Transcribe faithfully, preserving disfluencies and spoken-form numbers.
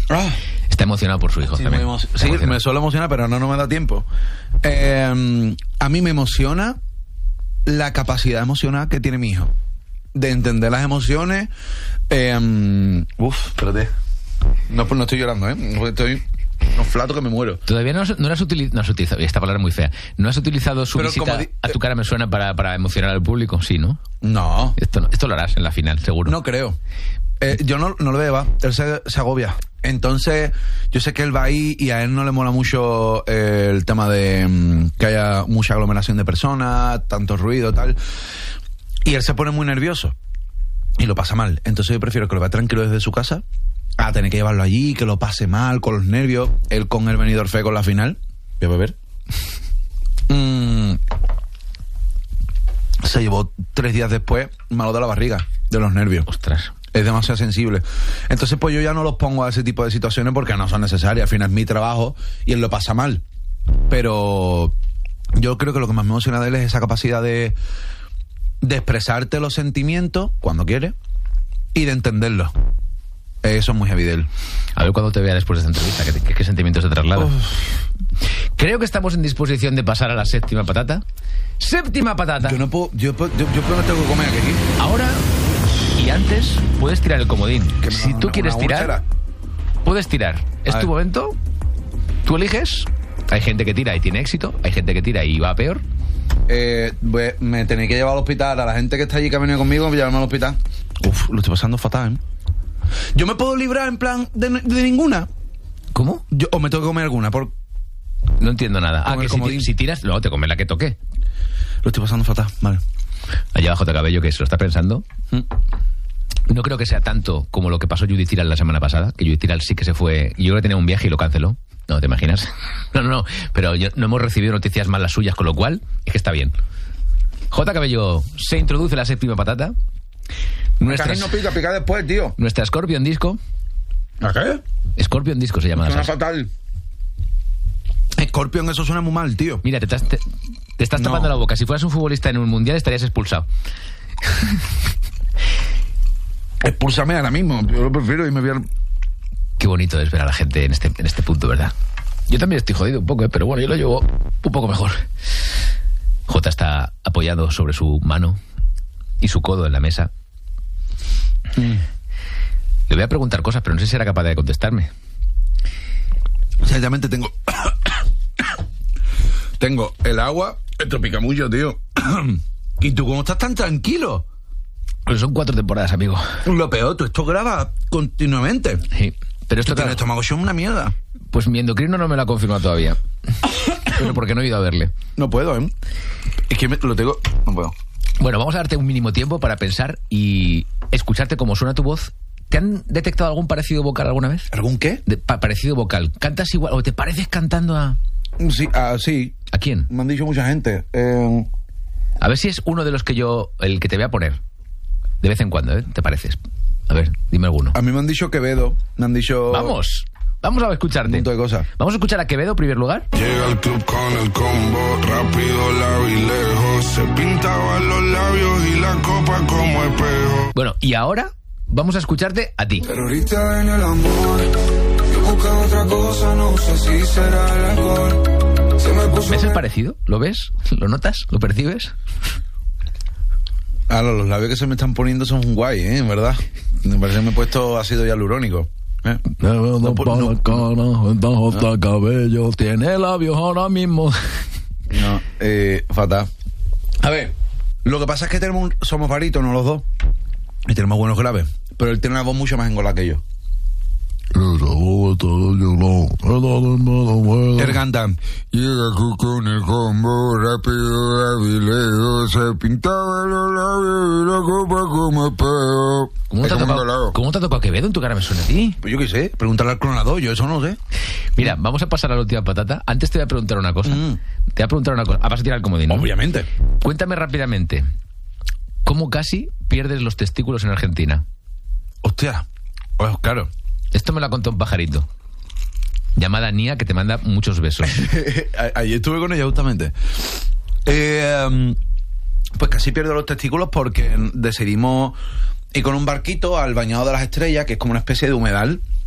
Ah. Está emocionado por su hijo Sí, también. me, emo- sí me suele emocionar, pero no, no me da tiempo. Eh, a mí me emociona la capacidad emocional que tiene mi hijo. De entender las emociones. Eh, uf, espérate. No, pues no estoy llorando, ¿eh? Estoy... un flato que me muero. Todavía no, no has utilizado, no has utilizado, esta palabra es muy fea, ¿no has utilizado su Pero visita di- a tu cara me suena para, para emocionar al público? Sí, ¿no? No. Esto, no- esto lo harás en la final, seguro. No creo. Eh, yo no, no lo veo, va. Él se, se agobia. Entonces, yo sé que él va ahí y a él no le mola mucho eh, el tema de mm, que haya mucha aglomeración de personas, tanto ruido, tal. Y él se pone muy nervioso. Y lo pasa mal. Entonces yo prefiero que lo vea tranquilo desde su casa a tener que llevarlo allí, que lo pase mal, con los nervios. Él con el Benidorm Fest con la final. Voy a beber. Mm, se llevó tres días después malo de la barriga, de los nervios. Ostras. Es demasiado sensible. Entonces, pues yo ya no los pongo a ese tipo de situaciones porque no son necesarias. Al final es mi trabajo y él lo pasa mal. Pero yo creo que lo que más me emociona de él es esa capacidad de, de expresarte los sentimientos cuando quiere y de entenderlos. Eso es muy heavy de él. A ver cuando te vea después de esta entrevista, ¿qué, qué, qué sentimientos te traslada? Uf. Creo que estamos en disposición de pasar a la séptima patata. ¡Séptima patata! Yo no puedo, yo, yo, yo no tengo que comer aquí. Ahora y antes puedes tirar el comodín. Que me Si da tú una- quieres una tirar, úlcera. puedes tirar. Es A tu ver. momento. Tú eliges. Hay gente que tira y tiene éxito. Hay gente que tira y va peor. Eh, pues, me tenéis que llevar al hospital. A la gente que está allí que ha venido conmigo, llevarme al hospital. Uf, lo estoy pasando fatal, ¿eh? Yo me puedo librar en plan de, de ninguna. ¿Cómo? Yo, o me tengo que comer alguna. Por... No entiendo nada. Ah, Con que el si, comodín. ti- si tiras, luego te comes la que toque. Lo estoy pasando fatal, vale. Allá abajo te cabello que se lo está pensando. Mm. No creo que sea tanto como lo que pasó Judith Tiral la semana pasada, que Judith Tiral sí que se fue. Yo creo que tenía un viaje y lo canceló. No, ¿te imaginas? No, no, no. Pero yo, no hemos recibido noticias más las suyas, con lo cual es que está bien. J. Cabello se introduce la séptima patata. Nuestra, no pica, pica después, tío. nuestra Scorpion Disco. ¿A qué? Scorpion Disco se llama la Suena salsa. fatal. Scorpion, eso suena muy mal, tío. Mira, te estás, te, te estás No. tapando la boca. Si fueras un futbolista en un mundial estarías expulsado. Expúlsame ahora mismo. Yo lo prefiero y me voy al... Qué bonito es ver a la gente en este, en este punto, ¿verdad? Yo también estoy jodido un poco, ¿eh? Pero bueno, yo lo llevo un poco mejor. J está apoyado sobre su mano y su codo en la mesa. Mm. Le voy a preguntar cosas, pero no sé si será capaz de contestarme. Exactamente, tengo... tengo el agua. Esto pica mucho, tío. ¿Y tú cómo estás tan tranquilo? Pero son cuatro temporadas, amigo. Lo peor, tú esto grabas continuamente. Sí, pero esto Esto tiene claro, estómago, es una mierda. pues mi endocrino no me lo ha confirmado todavía. Pero porque no he ido a verle. No puedo, ¿eh? Es que me- lo tengo... No puedo. Bueno, vamos a darte un mínimo tiempo para pensar y escucharte cómo suena tu voz. ¿Te han detectado algún parecido vocal alguna vez? ¿Algún qué? De- pa- parecido vocal. ¿Cantas igual o te pareces cantando a... Sí, ah, sí. ¿A quién? Me han dicho mucha gente. Eh, A ver si es uno de los que yo... El que te voy a poner. De vez en cuando, ¿eh? ¿Te pareces? A ver, dime alguno. a mí me han dicho Quevedo. Me han dicho... Vamos. Vamos a escucharte. Un montón de cosas. Vamos a escuchar a Quevedo en primer lugar. Llega al club con el combo, rápido la vi lejos. Se pintaban los labios y la copa como espejo. Bueno, y ahora vamos a escucharte a ti. Terrorista en el amor, yo busco otra cosa, no sé si será el alcohol. Se me puso ¿Ves el parecido? ¿Lo ves? ¿Lo notas? ¿Lo percibes? Ah, los labios que se me están poniendo son guay, ¿eh? En verdad. Me parece que me he puesto ácido hialurónico. ¿Eh? No, no, para no. la cara, J. Cabello, tiene labios ahora mismo. No, eh, fatal. A ver, lo que pasa es que tenemos un- somos barítonos los dos. Y tenemos buenos graves. Pero él tiene una voz mucho más engolada que yo. Él canta... Llega con el combo, rápido la vi lejos. Se pintaban los labios y la copa como espejo. ¿Cómo te, Es ha como un tocado, galao. ¿Cómo te ha tocado Quevedo? En tu cara me suena a ti. Pues yo qué sé, pregúntale al clonador, yo eso no lo sé. Mira, vamos a pasar a la última patata. Antes te voy a preguntar una cosa. Mm. Te voy a preguntar una cosa. Ah, vas a tirar el comodín, ¿no? Obviamente. Cuéntame rápidamente. ¿Cómo casi pierdes los testículos en Argentina? Hostia. Pues claro. Esto me lo ha contado un pajarito. Llamada Nia, que te manda muchos besos. A- Ayer estuve con ella justamente. Eh, um, pues casi pierdo los testículos porque decidimos ir con un barquito al Bañado de las Estrellas, que es como una especie de humedal